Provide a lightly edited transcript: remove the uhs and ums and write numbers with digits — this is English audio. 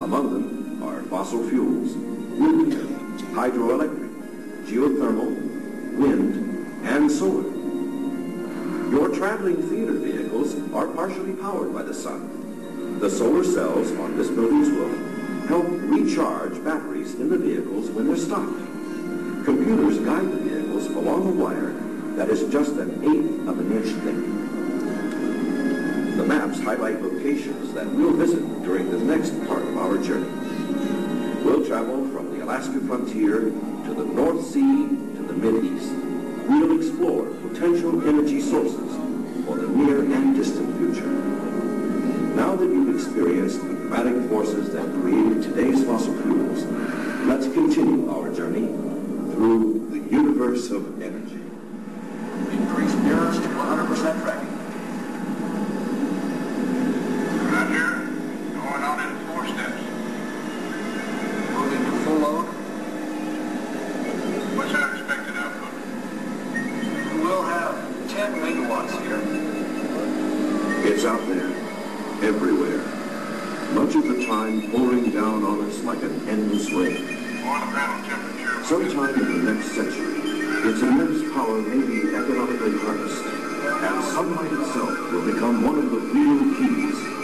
Among them are fossil fuels, nuclear, hydroelectric, geothermal, wind, and solar. Your traveling theater vehicles are partially powered by the sun. The solar cells on this building's roof help recharge batteries in the vehicles when they're stopped. Computers guide the vehicles along a wire that is just 1/8 of an inch thick. The maps highlight locations that we'll visit during the next part of our journey. We'll travel from the Alaska frontier to the North Sea to the Mideast. We'll explore potential energy sources for the near and distant future. Now that you've experienced the dramatic forces that created today's fossil fuels, let's continue our journey through the universe of energy. Increase mirrors to 100% tracking. Roger. Going on in 4 steps. Moving to full load. What's our expected output? We'll have 10 megawatts here. It's out there, everywhere. Much of the time pouring down on us like an endless rain. Oil panel temperature. Sometime in the next century, its immense power may be economically harnessed, and sunlight itself will become one of the real keys